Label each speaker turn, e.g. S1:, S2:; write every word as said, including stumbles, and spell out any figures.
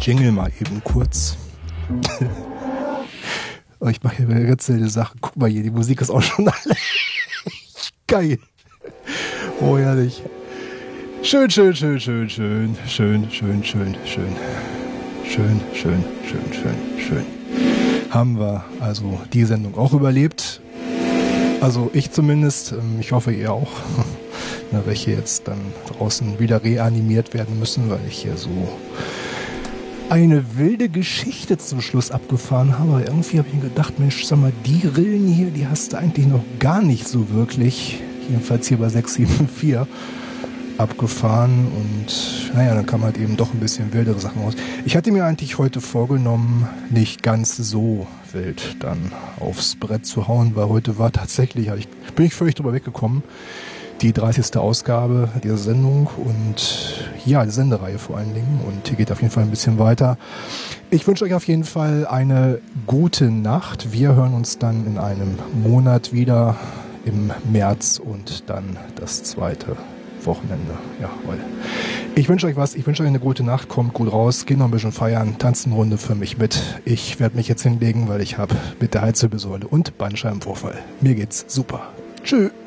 S1: Jingle mal eben kurz. Oh, ich mache hier eine ganz seltene Sache. Guck mal hier, die Musik ist auch schon alle geil. Oh, herrlich. Schön, schön, schön, schön, schön, schön, schön, schön, schön. Schön, schön, schön, schön, schön. Haben wir also die Sendung auch überlebt. Also ich zumindest. Ich hoffe, ihr auch. Na, welche jetzt dann draußen wieder reanimiert werden müssen, weil ich hier so eine wilde Geschichte zum Schluss abgefahren habe. Aber irgendwie habe ich mir gedacht, Mensch, sag mal, die Rillen hier, die hast du eigentlich noch gar nicht so wirklich, jedenfalls hier bei sechs sieben vier, abgefahren. Und naja, dann kam halt eben doch ein bisschen wildere Sachen raus. Ich hatte mir eigentlich heute vorgenommen, nicht ganz so wild dann aufs Brett zu hauen, weil heute war tatsächlich, ich, bin ich völlig drüber weggekommen, die dreißigste Ausgabe dieser Sendung und ja, die Sendereihe vor allen Dingen, und hier geht auf jeden Fall ein bisschen weiter. Ich wünsche euch auf jeden Fall eine gute Nacht. Wir hören uns dann in einem Monat wieder im März und dann das zweite Wochenende. Jawohl. Ich wünsche euch was, ich wünsche euch eine gute Nacht, kommt gut raus, geht noch ein bisschen feiern, tanzt eine Runde für mich mit. Ich werde mich jetzt hinlegen, weil ich habe mit der Halswirbelsäule und Bandscheibenvorfall. Mir geht's super. Tschüss.